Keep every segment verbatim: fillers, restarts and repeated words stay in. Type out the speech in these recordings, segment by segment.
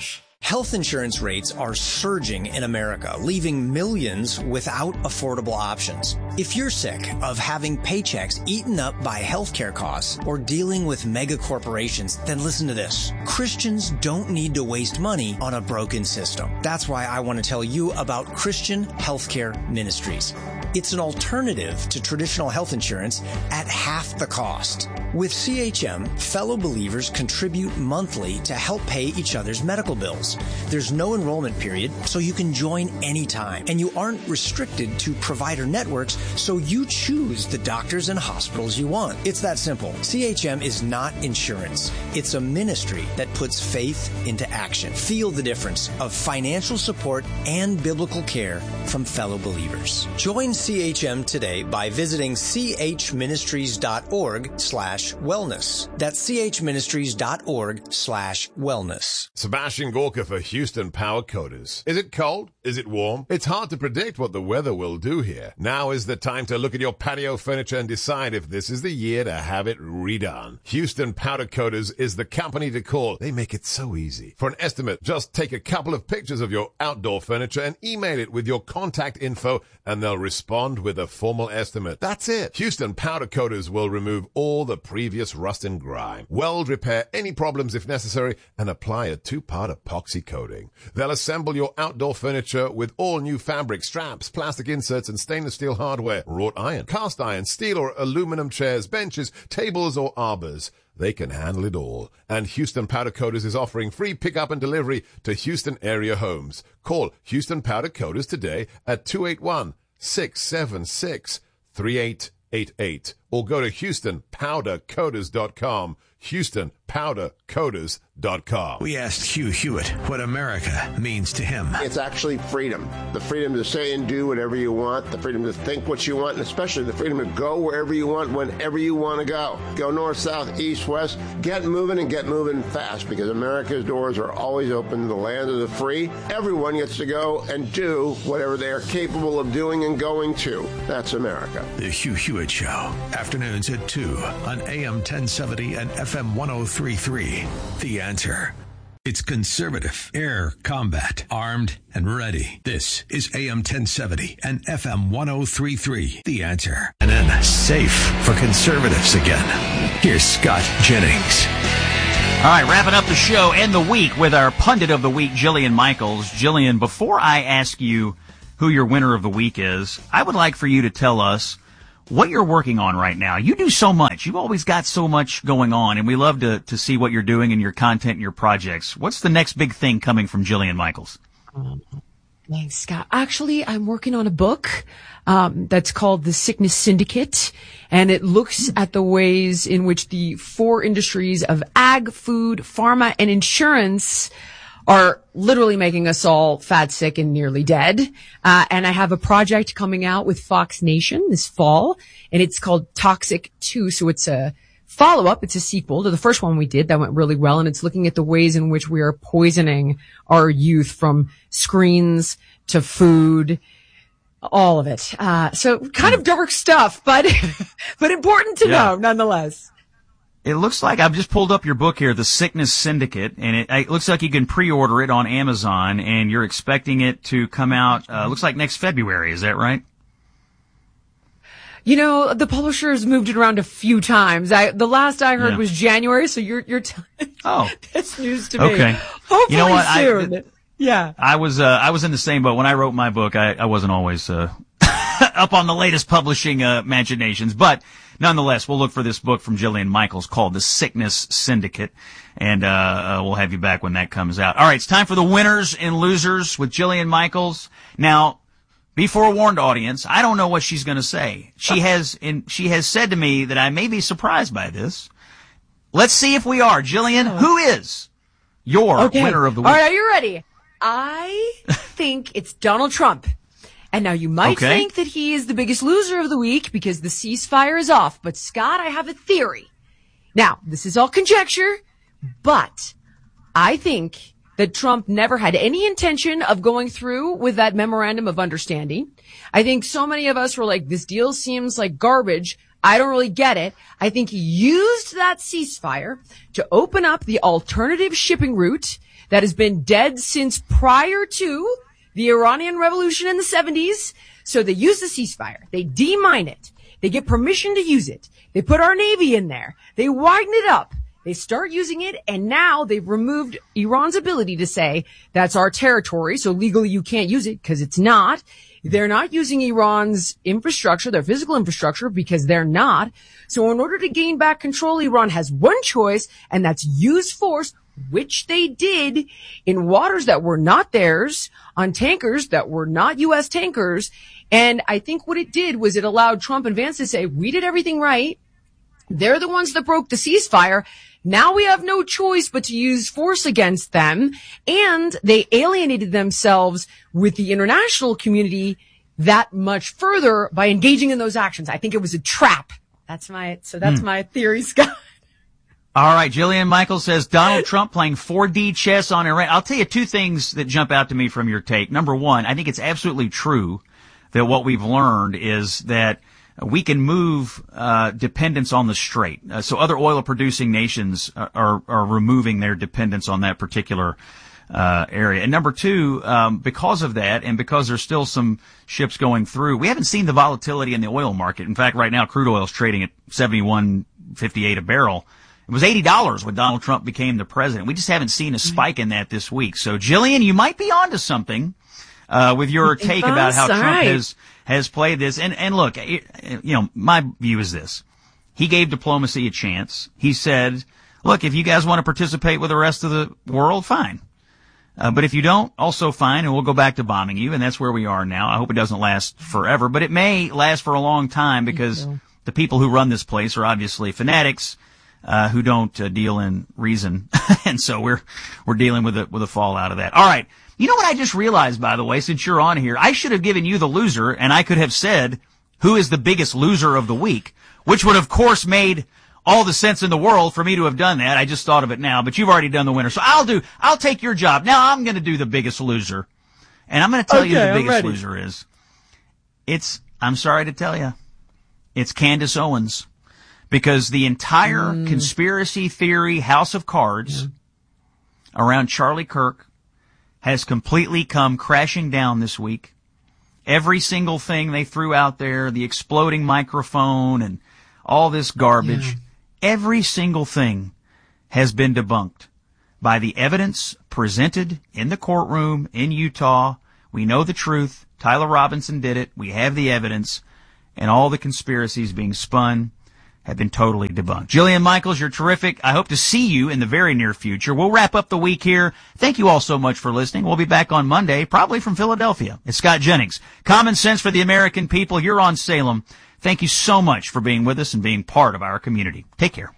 Josh. Health insurance rates are surging in America, leaving millions without affordable options. If you're sick of having paychecks eaten up by healthcare costs or dealing with mega corporations, then listen to this. Christians don't need to waste money on a broken system. That's why I want to tell you about Christian Healthcare Ministries. It's an alternative to traditional health insurance at half the cost. With C H M, fellow believers contribute monthly to help pay each other's medical bills. There's no enrollment period, so you can join anytime. And you aren't restricted to provider networks, so you choose the doctors and hospitals you want. It's that simple. C H M is not insurance. It's a ministry that puts faith into action. Feel the difference of financial support and biblical care from fellow believers. Join C H M today by visiting chministries.org slash wellness. That's chministries.org slash wellness. Sebastian Gorka for Houston Power Coaters. Is it cold? Is it warm? It's hard to predict what the weather will do here. Now is the time to look at your patio furniture and decide if this is the year to have it redone. Houston Powder Coaters is the company to call. They make it so easy. For an estimate, just take a couple of pictures of your outdoor furniture and email it with your contact info, and they'll respond with a formal estimate. That's it. Houston Powder Coaters will remove all the previous rust and grime, weld repair any problems if necessary, and apply a two-part epoxy coating. They'll assemble your outdoor furniture with all new fabric, straps, plastic inserts, and stainless steel hardware, wrought iron, cast iron, steel or aluminum chairs, benches, tables, or arbors. They can handle it all. And Houston Powder Coaters is offering free pickup and delivery to Houston area homes. Call Houston Powder Coaters today at two eight one, six seven six, three eight eight eight or go to houston powder coaters dot com. houston powder coaters dot com. We asked Hugh Hewitt what America means to him. It's actually freedom. The freedom to say and do whatever you want, the freedom to think what you want, and especially the freedom to go wherever you want, whenever you want to go. Go north, south, east, west. Get moving and get moving fast, because America's doors are always open to the land of the free. Everyone gets to go and do whatever they are capable of doing and going to. That's America. The Hugh Hewitt Show, afternoons at two on A M ten seventy and F M one oh three point three. The Answer. It's conservative, air combat, armed and ready. This is A M ten seventy and F M one oh three point three. The Answer. And then safe for conservatives again. Here's Scott Jennings. All right, wrapping up the show and the week with our pundit of the week, Jillian Michaels. Jillian, before I ask you who your winner of the week is, I would like for you to tell us what you're working on right now. You do so much. You've always got so much going on, and we love to, to see what you're doing in your content and your projects. What's the next big thing coming from Jillian Michaels? Um, thanks, Scott. Actually, I'm working on a book um, that's called The Sickness Syndicate, and it looks at the ways in which the four industries of ag, food, pharma, and insurance are literally making us all fat, sick, and nearly dead. Uh, and I have a project coming out with Fox Nation this fall, and it's called Toxic two. So it's a follow-up. It's a sequel to the first one we did that went really well, and it's looking at the ways in which we are poisoning our youth, from screens to food, all of it. Uh, so kind of dark stuff, but, but important to yeah. know nonetheless. It looks like I've just pulled up your book here, The Sickness Syndicate, and it, it looks like you can pre-order it on Amazon, and you're expecting it to come out, uh, looks like next February. Is that right? You know, the publisher has moved it around a few times. I, the last I heard yeah. was January, so you're, you're telling oh. that's news to me. Okay. Hopefully you know what? soon. I, yeah. I was, uh, I was in the same boat. When I wrote my book, I, I wasn't always, uh, up on the latest publishing, uh, machinations, but nonetheless, we'll look for this book from Jillian Michaels called The Sickness Syndicate, and uh, uh we'll have you back when that comes out. All right, it's time for the winners and losers with Jillian Michaels. Now, be forewarned, audience, I don't know what she's going to say. She has in, she has said to me that I may be surprised by this. Let's see if we are. Jillian, oh. who is your okay. winner of the week? All right, are you ready? I think it's Donald Trump. And now you might okay. think that he is the biggest loser of the week because the ceasefire is off. But Scott, I have a theory. Now, this is all conjecture, but I think that Trump never had any intention of going through with that memorandum of understanding. I think so many of us were like, this deal seems like garbage. I don't really get it. I think he used that ceasefire to open up the alternative shipping route that has been dead since prior to the Iranian Revolution in the seventies. So they use the ceasefire. They demine it. They get permission to use it. They put our Navy in there. They widen it up. They start using it, and now they've removed Iran's ability to say that's our territory, so legally you can't use it because it's not. They're not using Iran's infrastructure, their physical infrastructure, because they're not. So in order to gain back control, Iran has one choice, and that's use force, which they did in waters that were not theirs, on tankers that were not U S tankers. And I think what it did was it allowed Trump and Vance to say, we did everything right. They're the ones that broke the ceasefire. Now we have no choice but to use force against them. And they alienated themselves with the international community that much further by engaging in those actions. I think it was a trap. That's my, so that's mm. my theory, Scott. All right. Jillian Michaels says Donald Trump playing four D chess on Iran. I'll tell you two things that jump out to me from your take. Number one, I think it's absolutely true that what we've learned is that we can move uh dependence on the strait. Uh, so other oil-producing nations are, are are removing their dependence on that particular uh area. And number two, um because of that, and because there's still some ships going through, we haven't seen the volatility in the oil market. In fact, right now crude oil is trading at seventy-one fifty-eight a barrel. It was eighty dollars when Donald Trump became the president. We just haven't seen a spike in that this week. So Jillian, you might be onto something uh with your take about how Trump right. has has played this. And, and look, you know, my view is this. He gave diplomacy a chance. He said, look, if you guys want to participate with the rest of the world, fine. Uh, but if you don't, also fine, and we'll go back to bombing you, and that's where we are now. I hope it doesn't last forever, but it may last for a long time because the people who run this place are obviously fanatics, uh, who don't uh, deal in reason. And so we're, we're dealing with a, with a fallout of that. All right. You know what I just realized, by the way, since you're on here? I should have given you the loser, and I could have said, who is the biggest loser of the week? Which would, of course, made all the sense in the world for me to have done that. I just thought of it now, but you've already done the winner. So I'll do, I'll take your job. Now I'm going to do the biggest loser. And I'm going to tell okay, you who the biggest loser is. It's, I'm sorry to tell you, it's Candace Owens. Because the entire mm. conspiracy theory house of cards yeah. around Charlie Kirk has completely come crashing down this week. Every single thing they threw out there, the exploding microphone and all this garbage, yeah. every single thing has been debunked by the evidence presented in the courtroom in Utah. We know the truth. Tyler Robinson did it. We have the evidence. And all the conspiracies being spun have been totally debunked. Jillian Michaels, you're terrific. I hope to see you in the very near future. We'll wrap up the week here. Thank you all so much for listening. We'll be back on Monday, probably from Philadelphia. It's Scott Jennings. Common sense for the American people. You're on Salem. Thank you so much for being with us and being part of our community. Take care.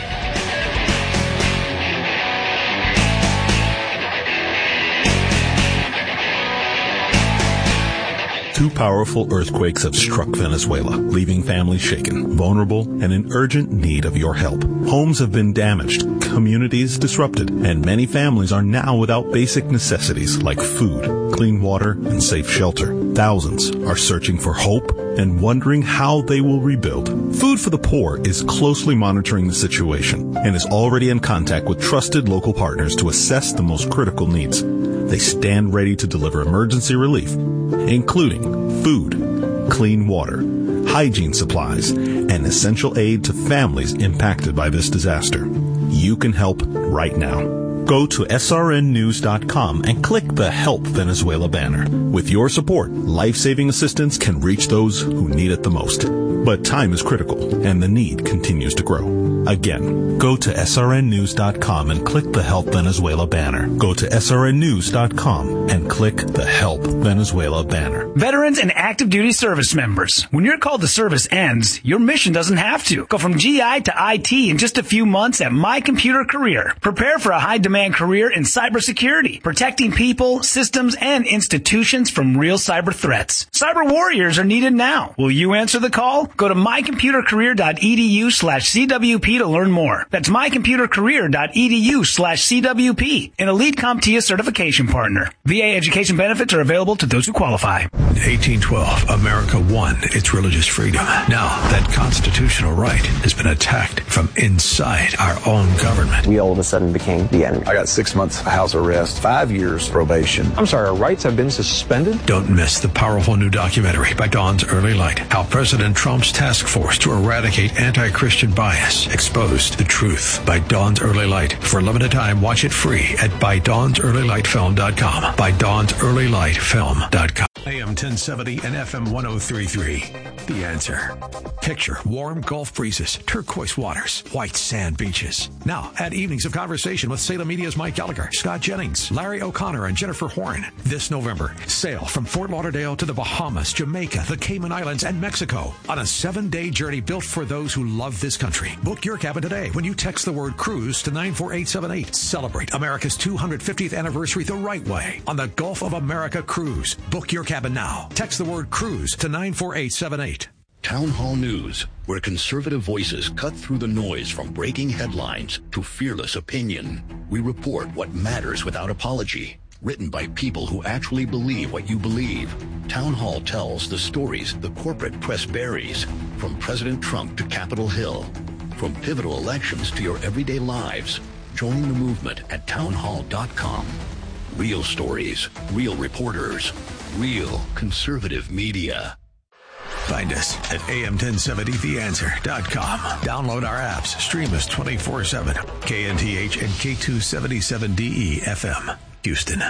Two powerful earthquakes have struck Venezuela, leaving families shaken, vulnerable, and in urgent need of your help. Homes have been damaged, communities disrupted, and many families are now without basic necessities like food, clean water, and safe shelter. Thousands are searching for hope and wondering how they will rebuild. Food for the Poor is closely monitoring the situation and is already in contact with trusted local partners to assess the most critical needs. They stand ready to deliver emergency relief, including food, clean water, hygiene supplies, and essential aid to families impacted by this disaster. You can help right now. Go to S R N news dot com and click the Help Venezuela banner. With your support, life-saving assistance can reach those who need it the most. But time is critical, and the need continues to grow. Again, go to S R N news dot com and click the Help Venezuela banner. Go to S R N news dot com and click the Help Venezuela banner. Veterans and active duty service members, when your call to service ends, your mission doesn't have to. Go from G I to I T in just a few months at My Computer Career. Prepare for a high-demand career in cybersecurity, protecting people, systems, and institutions from real cyber threats. Cyber warriors are needed now. Will you answer the call? Go to my computer career dot e d u slash C W P to learn more. That's mycomputercareer.edu slash CWP, an Elite CompTIA certification partner. V A education benefits are available to those who qualify. eighteen twelve, America won its religious freedom. Now that constitutional right has been attacked from inside our own government. We all of a sudden became the enemy. I got six months house arrest, five years probation. I'm sorry, our rights have been suspended? Don't miss the powerful new documentary by Dawn's Early Light. How President Trump's task force to eradicate anti-Christian bias exposed the truth by Dawn's Early Light. For a limited time, watch it free at by dawns early light film dot com. by dawns early light film dot com. A M ten seventy and F M one oh three point three. The Answer. Picture warm Gulf breezes, turquoise waters, white sand beaches. Now, add evenings of conversation with Salem Media's Mike Gallagher, Scott Jennings, Larry O'Connor, and Jennifer Horn. This November, sail from Fort Lauderdale to the Bahamas, Jamaica, the Cayman Islands, and Mexico on a seven-day journey built for those who love this country. Book your cabin today when you text the word cruise to nine four eight seven eight. Celebrate America's two hundred fiftieth anniversary the right way on the Gulf of America Cruise. Book your cabin now. Text the word cruise to nine four eight seven eight. Town Hall News, where conservative voices cut through the noise from breaking headlines to fearless opinion. We report what matters without apology. Written by people who actually believe what you believe. Town Hall tells the stories the corporate press buries, from President Trump to Capitol Hill, from pivotal elections to your everyday lives. Join the movement at town hall dot com. Real stories, real reporters, real conservative media. Find us at A M ten seventy the answer dot com. Download our apps. Stream us twenty-four seven. K N T H and K two seventy-seven D E F M. Houston.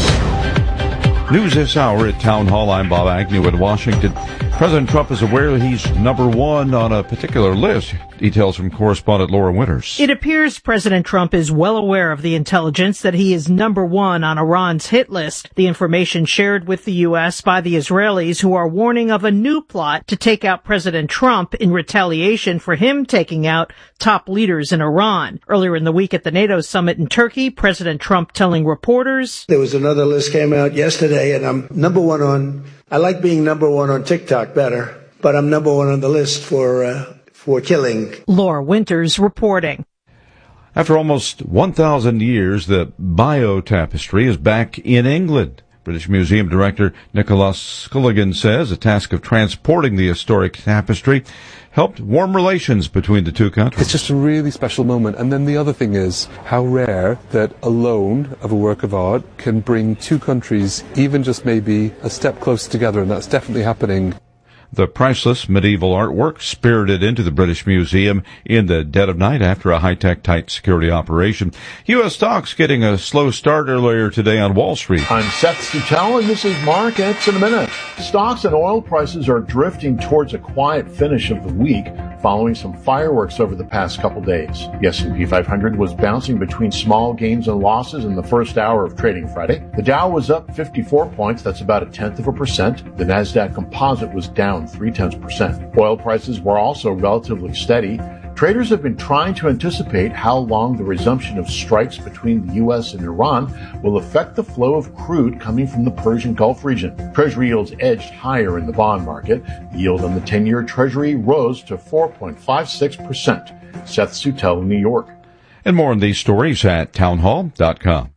News this hour at Town Hall. I'm Bob Agnew in Washington. President Trump is aware that he's number one on a particular list. Details from correspondent Laura Winters. It appears President Trump is well aware of the intelligence that he is number one on Iran's hit list. The information shared with the U S by the Israelis, who are warning of a new plot to take out President Trump in retaliation for him taking out top leaders in Iran. Earlier in the week at the NATO summit in Turkey, President Trump telling reporters, there was another list came out yesterday, and I'm number one on, I like being number one on TikTok better, but I'm number one on the list for, uh, for killing. Laura Winters reporting. After almost one thousand years, the Bayeux Tapestry is back in England. British Museum Director Nicholas Sculligan says a task of transporting the historic tapestry helped warm relations between the two countries. It's just a really special moment. And then the other thing is how rare that a loan of a work of art can bring two countries even just maybe a step closer together, and that's definitely happening. The priceless medieval artwork spirited into the British Museum in the dead of night after a high-tech, tight-security operation. U S stocks getting a slow start earlier today on Wall Street. I'm Seth Sutell, and this is Markets in a Minute. Stocks and oil prices are drifting towards a quiet finish of the week following some fireworks over the past couple days. The S and P five hundred was bouncing between small gains and losses in the first hour of trading Friday. The Dow was up fifty-four points, that's about a tenth of a percent. The Nasdaq Composite was down three-tenths percent. Oil prices were also relatively steady. Traders have been trying to anticipate how long the resumption of strikes between the U S and Iran will affect the flow of crude coming from the Persian Gulf region. Treasury yields edged higher in the bond market. The yield on the ten-year Treasury rose to four point five six percent. Seth Sutell, New York. And more on these stories at town hall dot com.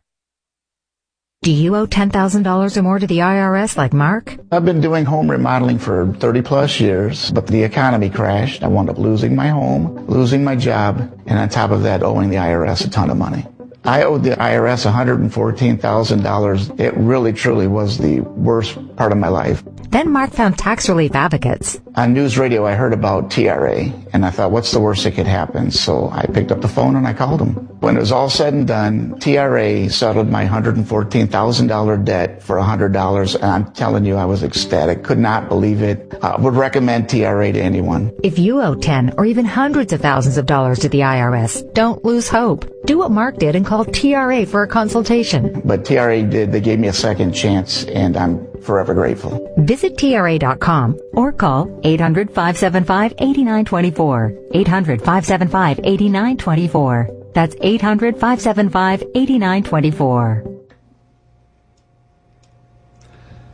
Do you owe ten thousand dollars or more to the I R S like Mark? I've been doing home remodeling for thirty plus years, but the economy crashed. I wound up losing my home, losing my job, and on top of that, owing the I R S a ton of money. I owed the I R S one hundred fourteen thousand dollars. It really, truly was the worst part of my life. Then Mark found Tax Relief Advocates. On news radio, I heard about T R A, and I thought, what's the worst that could happen? So I picked up the phone and I called them. When it was all said and done, T R A settled my one hundred fourteen thousand dollars debt for one hundred dollars, and I'm telling you, I was ecstatic. Could not believe it. I would recommend T R A to anyone. If you owe ten or even hundreds of thousands of dollars to the I R S, don't lose hope. Do what Mark did and call T R A for a consultation. But T R A did. They gave me a second chance, and I'm forever grateful. Visit T R A dot com or call eight hundred, five seven five, eight nine two four. eight hundred, five seven five, eight nine two four. That's eight hundred, five seven five, eight nine two four.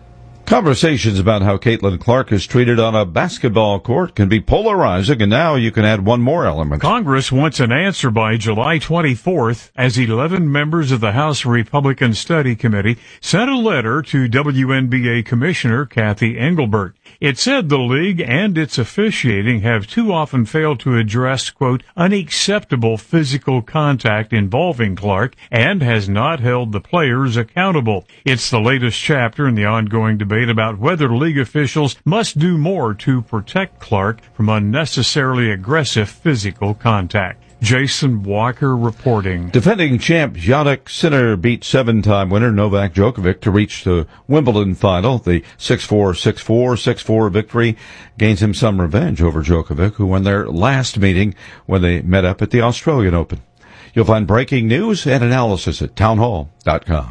Conversations about how Caitlin Clark is treated on a basketball court can be polarizing, and now you can add one more element. Congress wants an answer by July twenty-fourth as eleven members of the House Republican Study Committee sent a letter to W N B A Commissioner Kathy Engelbert. It said the league and its officiating have too often failed to address, quote, unacceptable physical contact involving Clark and has not held the players accountable. It's the latest chapter in the ongoing debate about whether league officials must do more to protect Clark from unnecessarily aggressive physical contact. Jason Walker reporting. Defending champ Jannik Sinner beat seven-time winner Novak Djokovic to reach the Wimbledon final. The six four, six four, six four victory gains him some revenge over Djokovic, who won their last meeting when they met up at the Australian Open. You'll find breaking news and analysis at townhall dot com.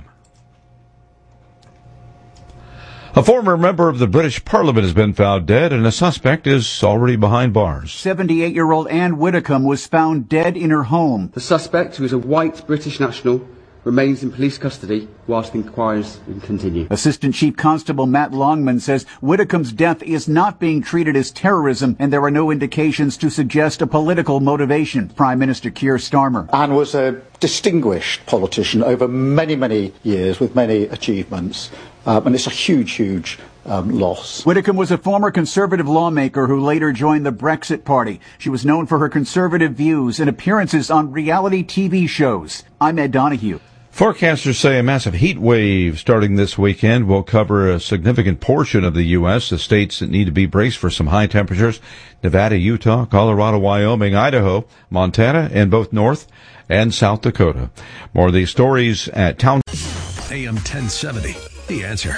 A former member of the British Parliament has been found dead, and a suspect is already behind bars. seventy-eight-year-old Anne Widdecombe was found dead in her home. The suspect, who is a white British national, remains in police custody whilst inquiries continue. Assistant Chief Constable Matt Longman says Widdecombe's death is not being treated as terrorism, and there are no indications to suggest a political motivation. Prime Minister Keir Starmer. Anne was a distinguished politician over many, many years with many achievements. Um, and it's a huge, huge um, loss. Widdecombe was a former Conservative lawmaker who later joined the Brexit Party. She was known for her conservative views and appearances on reality T V shows. I'm Ed Donahue. Forecasters say a massive heat wave starting this weekend will cover a significant portion of the U S. The states that need to be braced for some high temperatures: Nevada, Utah, Colorado, Wyoming, Idaho, Montana, and both North and South Dakota. More of these stories at Town. A M ten seventy. The Answer.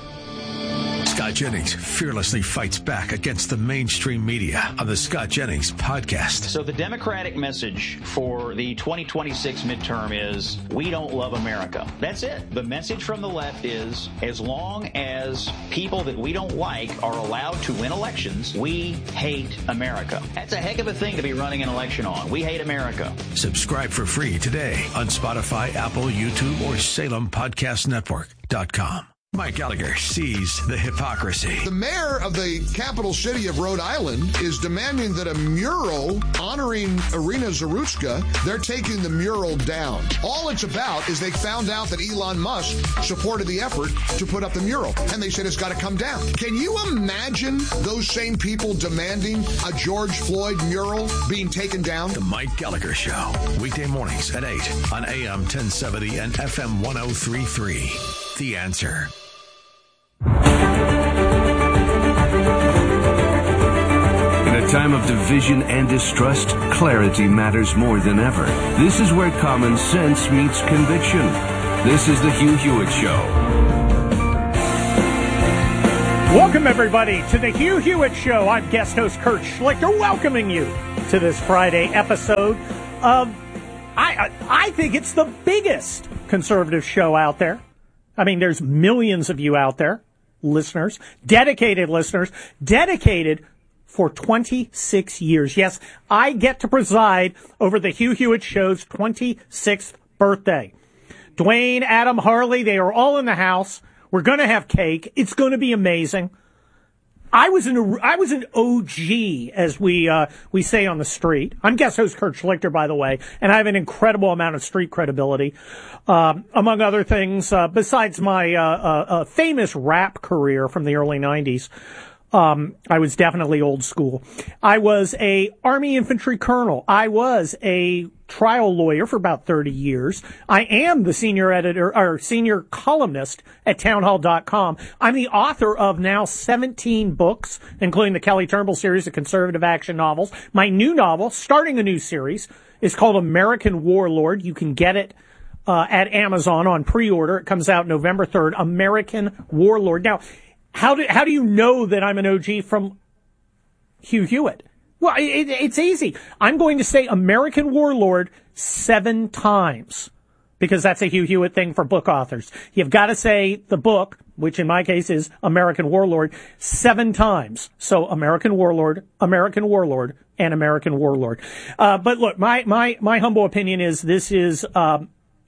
Scott Jennings fearlessly fights back against the mainstream media on the Scott Jennings podcast. So the Democratic message for the twenty twenty-six midterm is, we don't love America. That's it. The message from the left is, as long as people that we don't like are allowed to win elections, we hate America. That's a heck of a thing to be running an election on. We hate America. Subscribe for free today on Spotify, Apple, YouTube, or Salem Podcast Network dot com. Mike Gallagher sees the hypocrisy. The mayor of the capital city of Rhode Island is demanding that a mural honoring Irina Zarutska, they're taking the mural down. All it's about is they found out that Elon Musk supported the effort to put up the mural, and they said it's got to come down. Can you imagine those same people demanding a George Floyd mural being taken down? The Mike Gallagher Show, weekday mornings at eight on A M ten seventy and F M one oh three point three. The Answer. In a time of division and distrust, clarity matters more than ever. This is where common sense meets conviction. This is the Hugh Hewitt Show. Welcome, everybody, to the Hugh Hewitt Show. I'm guest host Kurt Schlichter, welcoming you to this Friday episode of, I, I, I think it's the biggest conservative show out there. I mean, there's millions of you out there. Listeners, dedicated listeners, dedicated for twenty-six years. Yes, I get to preside over the Hugh Hewitt Show's twenty-sixth birthday. Dwayne, Adam, Harley, they are all in the house. We're going to have cake. It's going to be amazing. I was an I was an O G, as we uh, we say on the street. I'm guest host Kurt Schlichter, by the way, and I have an incredible amount of street credibility, um, among other things. Uh, besides my uh, uh, uh, famous rap career from the early nineties, um, I was definitely old school. I was a Army infantry colonel. I was a trial lawyer for about thirty years. I am the senior editor or senior columnist at townhall dot com. I'm the author of now seventeen books, including the Kelly Turnbull series of conservative action novels. My new novel, starting a new series, is called American Warlord. You can get it uh, at Amazon on pre-order. It comes out November third, American Warlord. Now, how do, how do you know that I'm an O G from Hugh Hewitt? Well, it, it's easy. I'm going to say American Warlord seven times, because that's a Hugh Hewitt thing for book authors. You've got to say the book, which in my case is American Warlord, seven times. So American Warlord, American Warlord, and American Warlord. Uh, but look, my, my, my humble opinion is this is, um,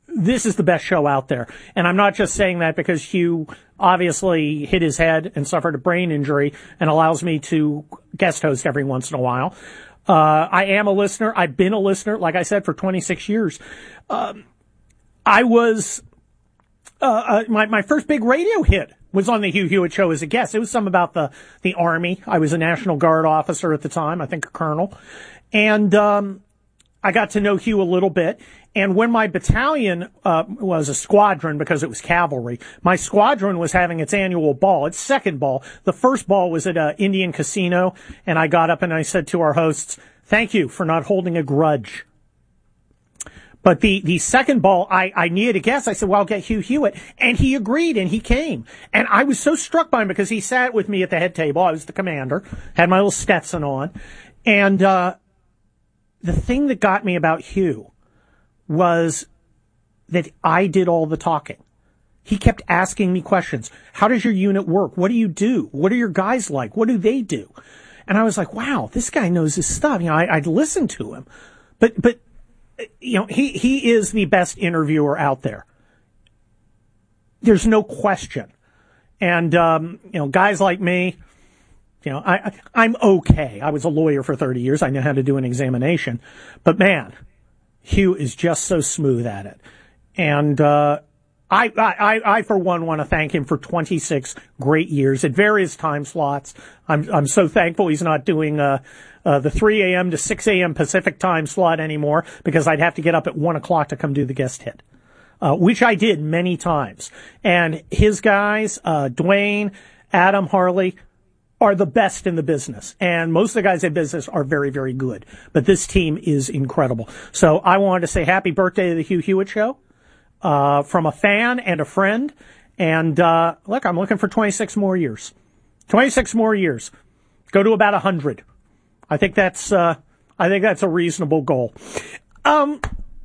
this is the best show out there. And I'm not just saying that because Hugh obviously hit his head and suffered a brain injury and allows me to guest host every once in a while. Uh, I am a listener. I've been a listener, like I said, for twenty-six years. Um, I was, uh, uh, my, my first big radio hit was on the Hugh Hewitt Show as a guest. It was some about the, the Army. I was a National Guard officer at the time, I think a colonel. And, um, I got to know Hugh a little bit. And when my battalion, uh, was a squadron because it was cavalry, my squadron was having its annual ball, its second ball. The first ball was at a Indian casino, and I got up and I said to our hosts, thank you for not holding a grudge. But the, the second ball, I, I needed a guest. I said, well, I'll get Hugh Hewitt. And he agreed, and he came. And I was so struck by him because he sat with me at the head table. I was the commander, had my little Stetson on. And, uh, the thing that got me about Hugh was that I did all the talking. He kept asking me questions. How does your unit work? What do you do? What are your guys like? What do they do? And I was like, wow, this guy knows his stuff. You know, I, I'd listen to him. But, but, you know, he, he is the best interviewer out there. There's no question. And, um, you know, guys like me, you know, I, I, I'm okay. I was a lawyer for thirty years. I know how to do an examination. But man, Hugh is just so smooth at it. And, uh, I, I, I, for one, want to thank him for twenty-six great years at various time slots. I'm, I'm so thankful he's not doing, uh, uh, the three a.m. to six a.m. Pacific time slot anymore because I'd have to get up at one o'clock to come do the guest hit, uh, which I did many times. And his guys, uh, Dwayne, Adam, Harley, are the best in the business. And most of the guys in business are very, very good. But this team is incredible. So I wanted to say happy birthday to the Hugh Hewitt Show, uh, from a fan and a friend. And, uh, look, I'm looking for twenty-six more years. twenty-six more years. Go to about one hundred. I think that's, uh, I think that's a reasonable goal. Um,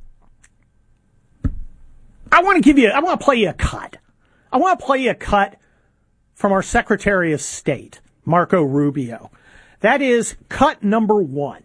I want to give you, I want to play you a cut. I want to play you a cut from our Secretary of State, Marco Rubio. That is cut number one.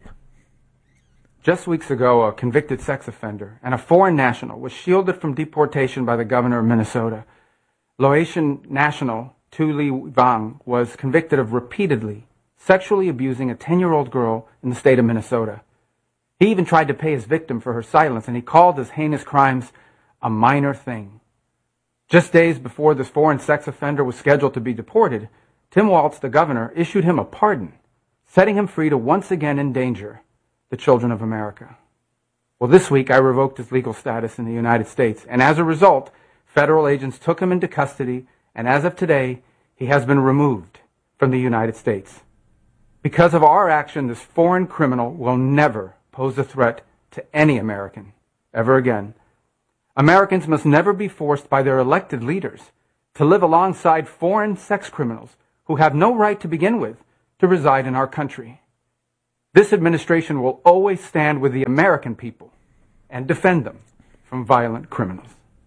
Just weeks ago, a convicted sex offender and a foreign national was shielded from deportation by the governor of Minnesota. Laotian national Tu Ly Vang was convicted of repeatedly sexually abusing a ten-year-old girl in the state of Minnesota. He even tried to pay his victim for her silence, and he called his heinous crimes a minor thing. Just days before this foreign sex offender was scheduled to be deported, Tim Walz, the governor, issued him a pardon, setting him free to once again endanger the children of America. Well, this week I revoked his legal status in the United States, and as a result, federal agents took him into custody, and as of today, he has been removed from the United States. Because of our action, this foreign criminal will never pose a threat to any American ever again. Americans must never be forced by their elected leaders to live alongside foreign sex criminals who have no right to begin with to reside in our country. This administration will always stand with the American people and defend them from violent criminals.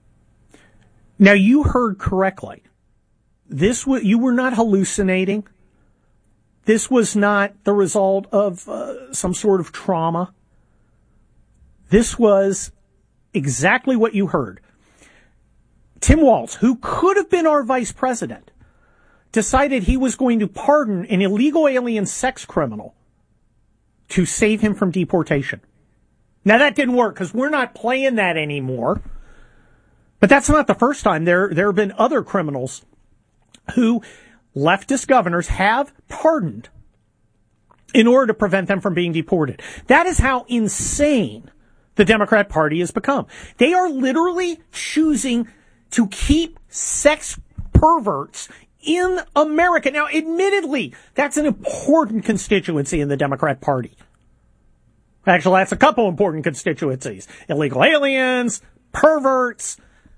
Now, you heard correctly. This w- you were not hallucinating. This was not the result of uh, some sort of trauma. This was exactly what you heard. Tim Walz, who could have been our vice president, decided he was going to pardon an illegal alien sex criminal to save him from deportation. Now, that didn't work because we're not playing that anymore. But that's not the first time. There, there have been other criminals who leftist governors have pardoned in order to prevent them from being deported. That is how insane the Democrat Party has become. They are literally choosing to keep sex perverts in America. Now, admittedly, that's an important constituency in the Democrat Party. Actually, that's a couple important constituencies. Illegal aliens, perverts.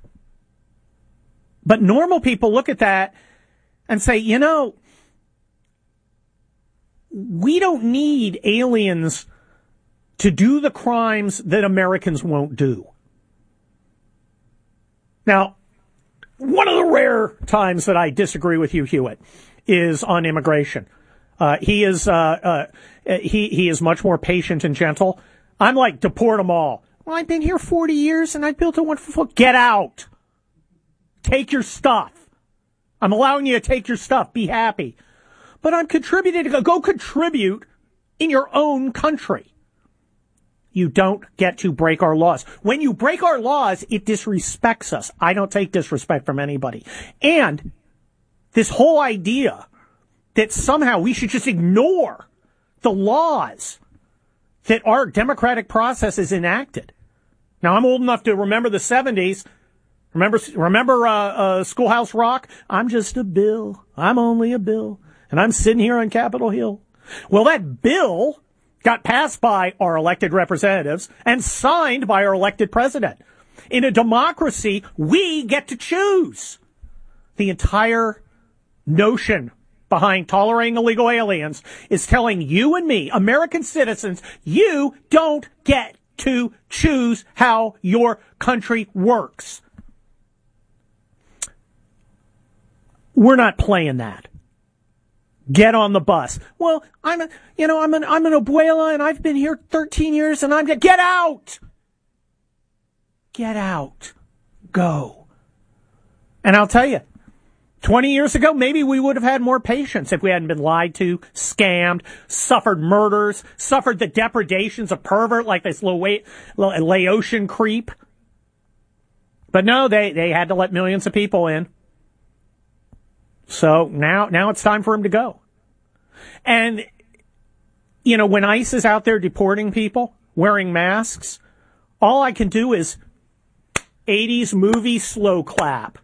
But normal people look at that and say, you know, we don't need aliens to do the crimes that Americans won't do. Now, one of the rare times that I disagree with Hugh Hewitt is on immigration. Uh, he is, uh, uh, he, he is much more patient and gentle. I'm like, deport them all. Well, I've been here forty years and I built a wonderful... Get out. Take your stuff. I'm allowing you to take your stuff. Be happy. But I'm contributing to... Go contribute in your own country. You don't get to break our laws. When you break our laws, it disrespects us. I don't take disrespect from anybody. And this whole idea that somehow we should just ignore the laws that our democratic process is enacted. Now, I'm old enough to remember the seventies. Remember, remember uh, uh, Schoolhouse Rock? I'm just a bill. I'm only a bill. And I'm sitting here on Capitol Hill. Well, that bill got passed by our elected representatives and signed by our elected president. In a democracy, we get to choose. The entire notion behind tolerating illegal aliens is telling you and me, American citizens, you don't get to choose how your country works. We're not playing that. Get on the bus. Well, I'm a, you know, I'm an, I'm an abuela and I've been here thirteen years and I'm, get out! Get out. Go. And I'll tell you, twenty years ago, maybe we would have had more patience if we hadn't been lied to, scammed, suffered murders, suffered the depredations of pervert like this Laotian creep. But no, they, they had to let millions of people in. So now, now it's time for him to go. And, you know, when ICE is out there deporting people, wearing masks, all I can do is eighties movie slow clap.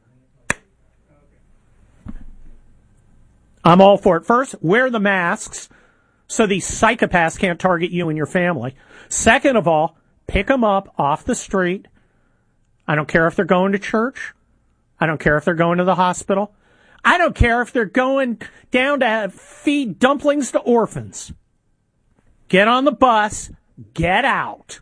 I'm all for it. First, wear the masks so these psychopaths can't target you and your family. Second of all, pick them up off the street. I don't care if they're going to church. I don't care if they're going to the hospital. I don't care if they're going down to feed dumplings to orphans. Get on the bus. Get out.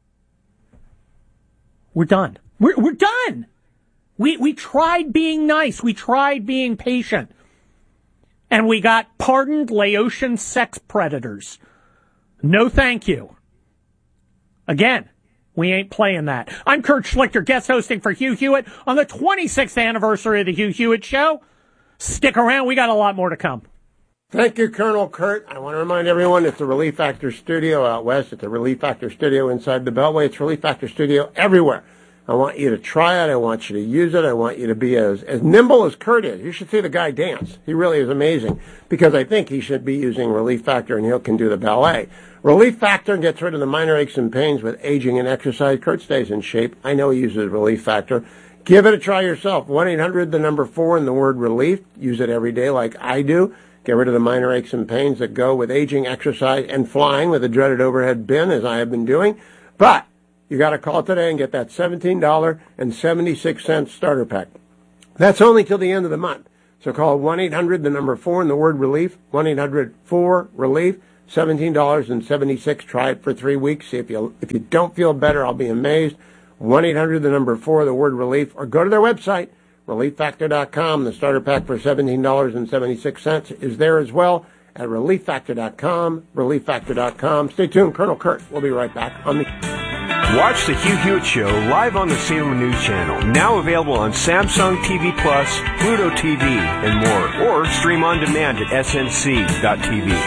We're done. We're, we're done. We, we tried being nice. We tried being patient. And we got pardoned Laotian sex predators. No thank you. Again, we ain't playing that. I'm Kurt Schlichter, guest hosting for Hugh Hewitt on the twenty-sixth anniversary of the Hugh Hewitt Show. Stick around. We got a lot more to come. Thank you, Colonel Kurt. I want to remind everyone it's the Relief Factor Studio out west. It's the Relief Factor Studio inside the Beltway. It's Relief Factor Studio everywhere. I want you to try it. I want you to use it. I want you to be as, as nimble as Kurt is. You should see the guy dance. He really is amazing because I think he should be using Relief Factor and he can do the ballet. Relief Factor gets rid of the minor aches and pains with aging and exercise. Kurt stays in shape. I know he uses Relief Factor. Give it a try yourself. one eight hundred, the number four, and the word relief. Use it every day like I do. Get rid of the minor aches and pains that go with aging, exercise, and flying with a dreaded overhead bin, as I have been doing. But you got to call today and get that seventeen dollars and seventy-six cents starter pack. That's only till the end of the month. So call one eight hundred, the number four, and the word relief. one eight hundred four relief. seventeen dollars and seventy-six cents. Try it for three weeks. See if you if you don't feel better, I'll be amazed. one eight hundred, the number four, the word relief, or go to their website, relief factor dot com. The starter pack for seventeen dollars and seventy-six cents is there as well at relief factor dot com, relief factor dot com. Stay tuned. Colonel Kurt will be right back on the... Watch the Hugh Hewitt Show live on the Salem News Channel, now available on Samsung T V Plus, Pluto T V, and more, or stream on demand at S N C dot T V.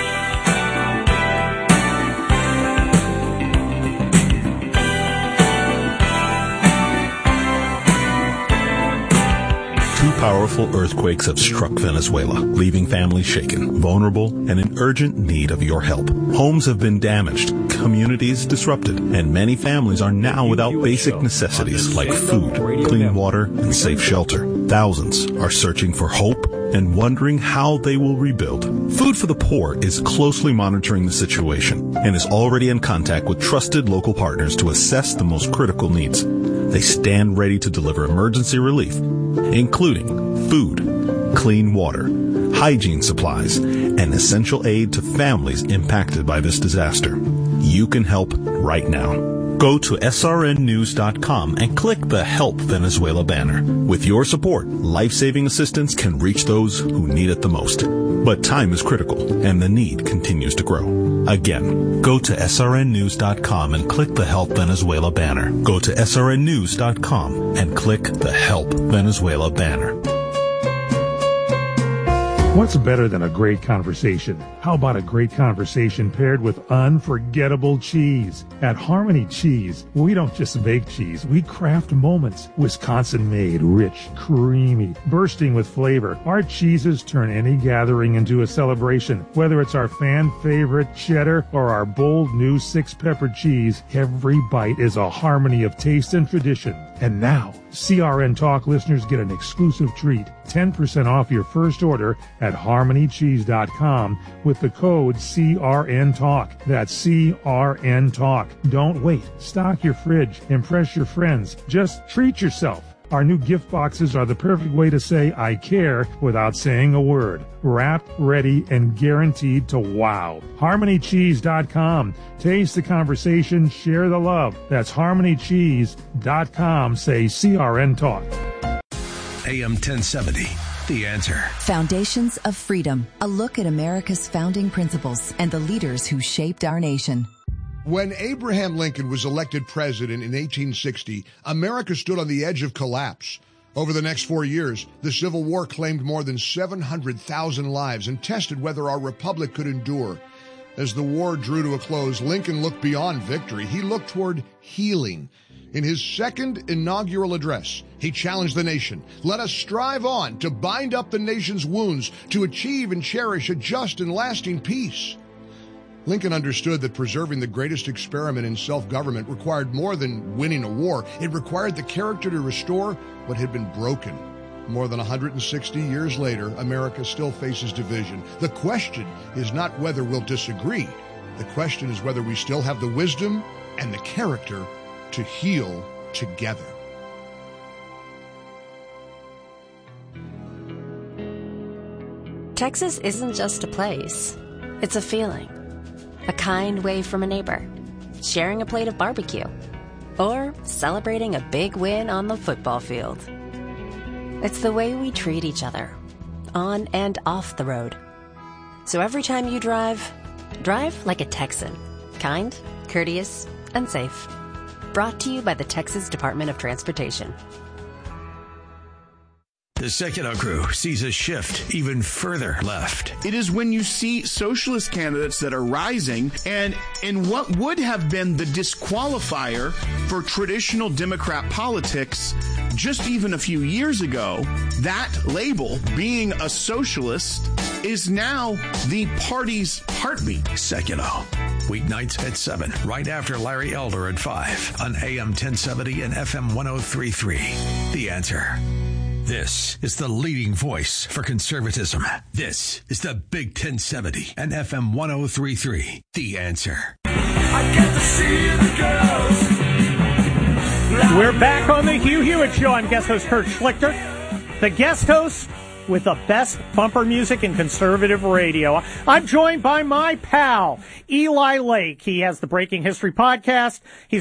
Powerful earthquakes have struck Venezuela, leaving families shaken, vulnerable, and in urgent need of your help. Homes have been damaged, communities disrupted, and many families are now without basic necessities like food, clean water, and safe shelter. Thousands are searching for hope and wondering how they will rebuild. Food for the Poor is closely monitoring the situation and is already in contact with trusted local partners to assess the most critical needs. They stand ready to deliver emergency relief, including food, clean water, hygiene supplies, and essential aid to families impacted by this disaster. You can help right now. Go to S R N news dot com and click the Help Venezuela banner. With your support, life-saving assistance can reach those who need it the most. But time is critical, and the need continues to grow. Again, go to S R N news dot com and click the Help Venezuela banner. Go to S R N news dot com and click the Help Venezuela banner. What's better than a great conversation? How about a great conversation paired with unforgettable cheese? At Harmony Cheese, we don't just make cheese, we craft moments. Wisconsin-made, rich, creamy, bursting with flavor. Our cheeses turn any gathering into a celebration. Whether it's our fan favorite cheddar or our bold new six-pepper cheese, every bite is a harmony of taste and tradition. And now, C R N Talk listeners get an exclusive treat. ten percent off your first order at harmony cheese dot com with the code C R N Talk. That's C R N Talk. Don't wait. Stock your fridge. Impress your friends. Just treat yourself. Our new gift boxes are the perfect way to say I care without saying a word. Wrapped, ready, and guaranteed to wow. harmony cheese dot com. Taste the conversation, share the love. That's harmony cheese dot com. Say C R N Talk. A M ten seventy, The Answer. Foundations of Freedom. A look at America's founding principles and the leaders who shaped our nation. When Abraham Lincoln was elected president in eighteen sixty, America stood on the edge of collapse. Over the next four years, the Civil War claimed more than seven hundred thousand lives and tested whether our republic could endure. As the war drew to a close, Lincoln looked beyond victory. He looked toward healing. In his second inaugural address, he challenged the nation. Let us strive on to bind up the nation's wounds, to achieve and cherish a just and lasting peace. Lincoln understood that preserving the greatest experiment in self-government required more than winning a war. It required the character to restore what had been broken. More than one hundred sixty years later, America still faces division. The question is not whether we'll disagree. The question is whether we still have the wisdom and the character to heal together. Texas isn't just a place. It's a feeling. A kind wave from a neighbor, sharing a plate of barbecue, or celebrating a big win on the football field. It's the way we treat each other, on and off the road. So every time you drive, drive like a Texan. Kind, courteous, and safe. Brought to you by the Texas Department of Transportation. The Secular Crew sees a shift even further left. It is when you see socialist candidates that are rising, and in what would have been the disqualifier for traditional Democrat politics just even a few years ago, that label, being a socialist, is now the party's heartbeat. Secular. Weeknights at seven, right after Larry Elder at five on A M ten seventy and F M ten thirty-three. The Answer. This is the leading voice for conservatism. This is the Big ten seventy and F M ten thirty-three. The Answer. I get to see the girls. We're back on the Hugh Hewitt Show. I'm guest host Kurt Schlichter, the guest host with the best bumper music in conservative radio. I'm joined by my pal, Eli Lake. He has the Breaking History podcast. He's